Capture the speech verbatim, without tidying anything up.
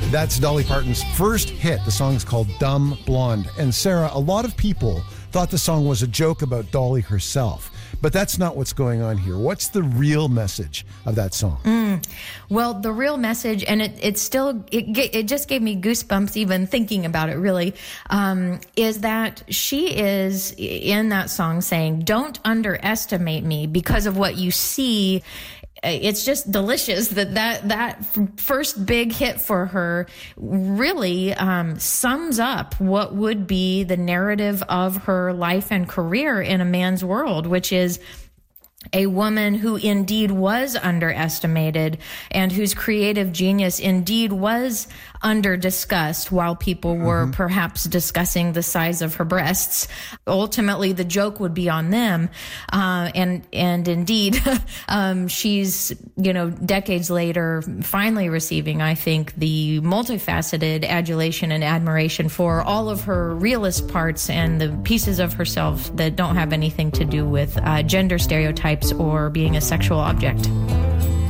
That's Dolly Parton's first hit. The song's called Dumb Blonde. And Sarah, a lot of people thought the song was a joke about Dolly herself. But that's not what's going on here. What's the real message of that song? Mm. Well, the real message, and it, it still, it, it just gave me goosebumps even thinking about it, really, um, is that she is in that song saying, don't underestimate me because of what you see. It's just delicious that that, that first big hit for her really um, sums up what would be the narrative of her life and career in a man's world, which is a woman who indeed was underestimated and whose creative genius indeed was under discussed while people were mm-hmm. perhaps discussing the size of her breasts. Ultimately, the joke would be on them. Uh, and, and indeed, um, she's, you know, decades later, finally receiving, I think, the multifaceted adulation and admiration for all of her realist parts and the pieces of herself that don't have anything to do with uh, gender stereotypes or being a sexual object.